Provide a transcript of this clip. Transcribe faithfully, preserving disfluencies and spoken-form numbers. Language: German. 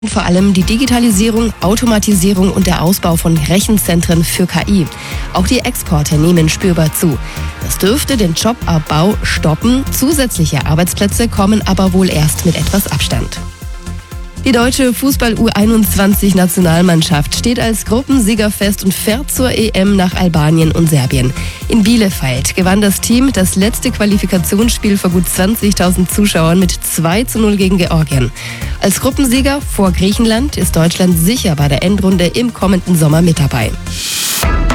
Vor allem die Digitalisierung, Automatisierung und der Ausbau von Rechenzentren für K I. Auch die Exporte nehmen spürbar zu. Das dürfte den Jobabbau stoppen. Zusätzliche Arbeitsplätze kommen aber wohl erst mit etwas Abstand. Die deutsche Fußball-U einundzwanzig-Nationalmannschaft steht als Gruppensieger fest und fährt zur E M nach Albanien und Serbien. In Bielefeld gewann das Team das letzte Qualifikationsspiel vor gut zwanzigtausend Zuschauern mit zwei zu null gegen Georgien. Als Gruppensieger vor Griechenland ist Deutschland sicher bei der Endrunde im kommenden Sommer mit dabei.